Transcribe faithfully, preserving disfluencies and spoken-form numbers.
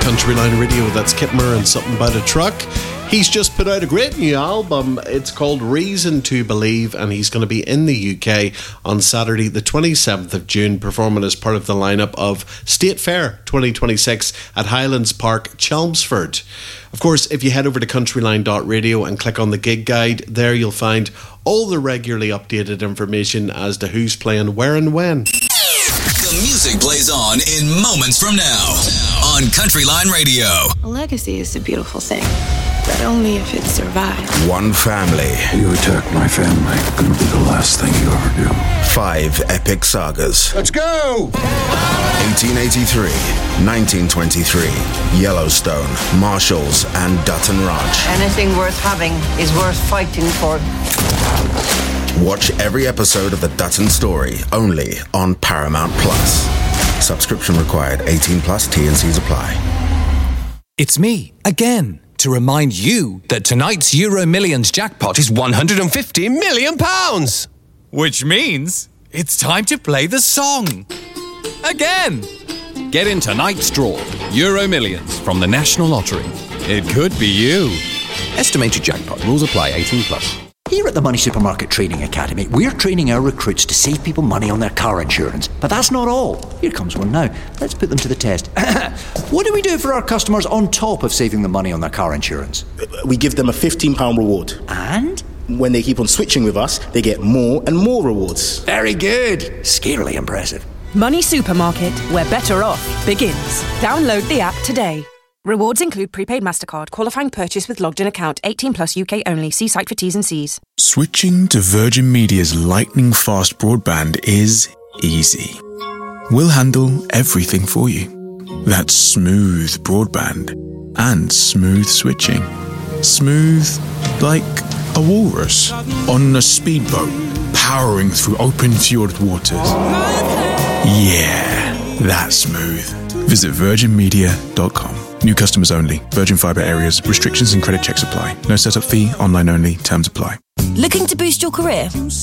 Country Line Radio. That's Kitmer and Something About a Truck. He's just put out a great new album. It's called Reason to Believe, and he's going to be in the U K on Saturday the twenty-seventh of June, performing as part of the lineup of State Fair twenty twenty-six at Highlands Park, Chelmsford. Of course, if you head over to countryline dot radio and click on the gig guide, there you'll find all the regularly updated information as to who's playing where and when. The music plays on in moments from now on Countryline Radio. A legacy is a beautiful thing, but only if it survives. One family. You attack my family, gonna be the last thing you ever do. Five epic sagas. Let's go! eighteen eighty-three, nineteen twenty-three, Yellowstone, Marshalls, and Dutton Ranch. Anything worth having is worth fighting for. Watch every episode of The Dutton Story, only on Paramount Plus. Subscription required, eighteen plus, T and C's apply. It's me, again, to remind you that tonight's Euro Millions jackpot is one hundred fifty million pounds. Which means it's time to play the song. Again. Get in tonight's draw, Euro Millions from the National Lottery. It could be you. Estimated jackpot, rules apply, eighteen plus. Here at the Money Supermarket Training Academy, we're training our recruits to save people money on their car insurance. But that's not all. Here comes one now. Let's put them to the test. What do we do for our customers on top of saving them money on their car insurance? We give them a fifteen pounds reward. And? When they keep on switching with us, they get more and more rewards. Very good. Scarily impressive. Money Supermarket, where better off begins. Download the app today. Rewards include prepaid MasterCard, qualifying purchase with logged in account, eighteen plus U K only. See site for T's and C's. Switching to Virgin Media's lightning-fast broadband is easy. We'll handle everything for you. That's smooth broadband and smooth switching. Smooth like a walrus on a speedboat powering through open fjord waters. Yeah, that's smooth. Visit virgin media dot com. New customers only. Virgin Fibre areas. Restrictions and credit checks apply. No setup fee. Online only. Terms apply. Looking to boost your career?